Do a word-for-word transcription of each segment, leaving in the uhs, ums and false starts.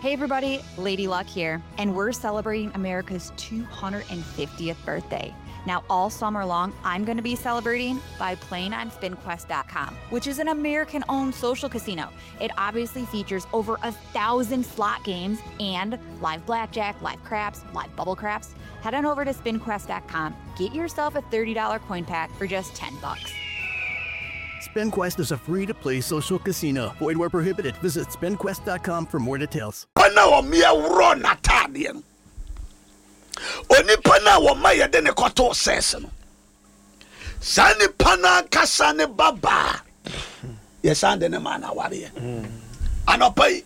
Hey everybody, Lady Luck here, and we're celebrating America's two hundred fiftieth birthday. Now, all summer long, I'm going to be celebrating by playing on spin quest dot com, which is an American-owned social casino. It obviously features over a thousand slot games and live blackjack, live craps, live bubble craps. Head on over to spin quest dot com, get yourself a thirty dollars coin pack for just ten bucks. SpinQuest is a free-to-play social casino. Void where prohibited. Visit spin quest dot com for more details. Pana o mia wro natade no. Oni pana wo maye de ne koto sense no. Sani pana kasa ne baba. Yes ande ne mana ware. Anopai.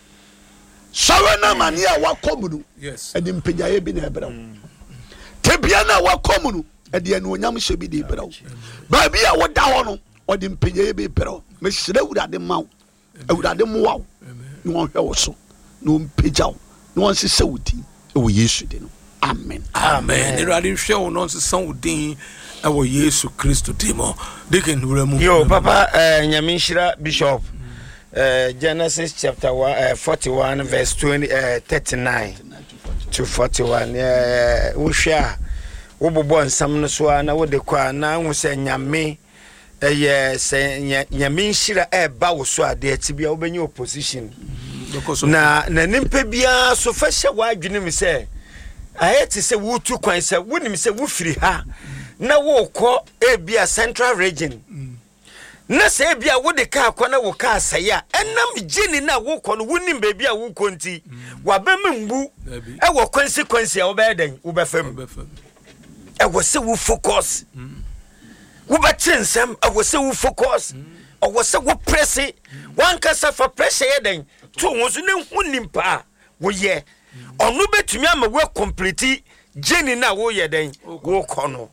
Sawe na mania wa komunu. Yes. Edi mpejaye bi na ebra. Tebia na wa komunu. Edi anu onyam hye bi di ebra. Ba bia wo da ho no. Odi mpejaye bi ebra. Me hire wurade mawo. Awurade mo wawo. No one hwe wo so. No mpejaw. No one se sewuti. E wo Yesu de no. Amen. Amen. Erade hwe wo no se sewudin e wo Yesu Kristo dimo. Dikin wuramu. Yo papa eh Nyaminshira Bishop. Uh, Genesis chapter one, uh, forty-one verse twenty, uh, thirty-nine to forty-one. Yeah, we share. We be born some no so na we de kwa na we say nyame. Eh yeah, say nyame nshira e ba wo so ade atibia wo benye opposition. Na na nimpe bia so fa hye wa adwene mi say. Ayeti say wo tu kwan say wo nim say wo firi ha. Na wo kɔ e bia central region. Na se bia wo de ka akwana wo ka asaya enam gini na wo kɔ no wonim ba bia wo konti wa ba membu e wo consequence ya wo ba den wo ba fam e wo se wo focus wo ba chensem e wo se wo focus o wo se wo press wan ka sa for pressure ye den to wo so ne hunim pa wo ye onu betumi ama wo complete gini na wo ye den wo kɔ no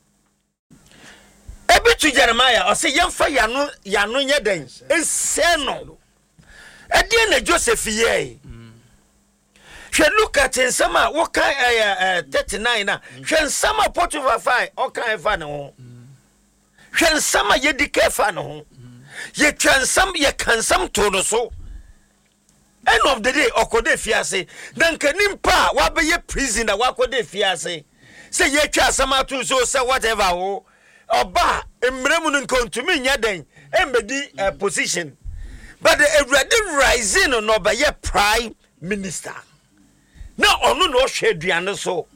Ebitu Jeremiah, or say young fire yano yano yeden, and seno. Again, a Joseph ye. She look at in summer, what kind of thirty-nine, she summer pot of five, or kind of fano. She summer ye decay fano. Ye can some ye can some tono so. End of the day, or could they fiase, then can impa, what be ye prisoner, what could they fiase? Say ye can some to so say whatever. Oh. Oba emremu no kontumi nya den embedi uh, position but the Ewurade rising no ba ye prime minister na onu no hwe aduane so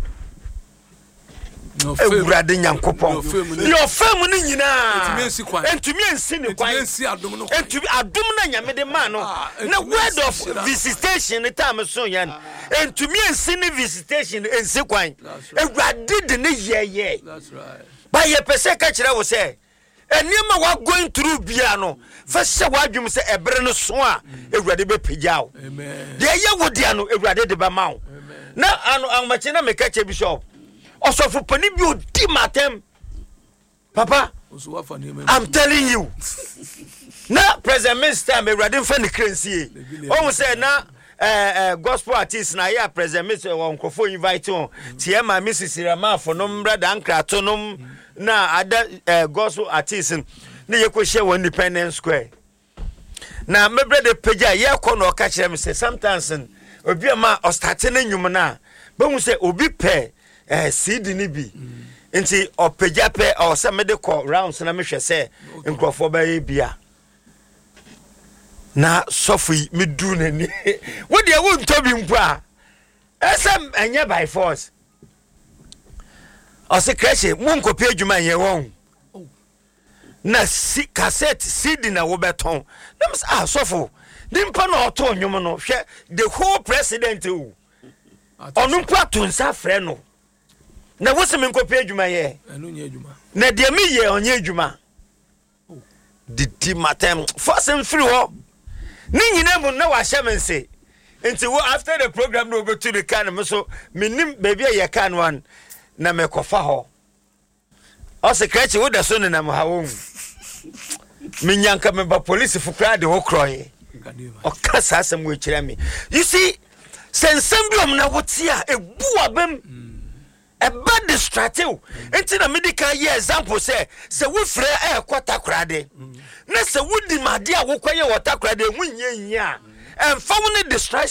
no Ewurade Nyankopon your fam no nyina entumi ensi ne kwan entumi adom na nyame de ma no na word of visitation time so yan entumi ensi ne visitation ensi kwan Ewurade de ne yeye that's right. By a pese kachira wo say enema wa going through bia no fa se wa adwum se ebre no so a Ewurade be pagyaw amen de ye wo dia no Ewurade de ba mawo na anu anmache na mekache bishop osofo pani bi odi matem papa I'm telling you na president minister Ewurade mfa ne kransie o say na eh uh, gospel artist na ya president minister won kofo invite on tie ma Missus Rama for no brother ankrato no na ada uh, gospel artist na ye ko share one Independence Square na me brother pagya ye ko no ka kire me say sometimes obi ma o start na nyum na ba hu say obi pe eh C D ni bi nti o pagya pe o say me de ko rounds na me hwe say nkrofo ba ye bia na sofi me do nani wo de wo ntobi mpo a esem enye by force o se crash mu nkopi adwuma ye won na si cassette C D na wo beton na me ah sofo nimpa na oto onwom no hwe the whole president o onu mpo to nsa frɛ no na wo se me nkopi adwuma ye enu nye adwuma na de me ye onye adwuma didi matem force mfiri ho ni nyina mu na wa hyemense enti wo after the program no go to the can me so menim baby ye can one na me kofa ho o se krechi wo da so ne na mo ha wo me nyanka me ba police fukra de ho kroye o kasa asem wo kire me you see sensem bi om na wo tia ebu abam e bad distractive enti na medical ye example say se wo frɛ e kwata krade na se wo di made a wo kwaye wota krade hu nya nya emfa wo ne distraction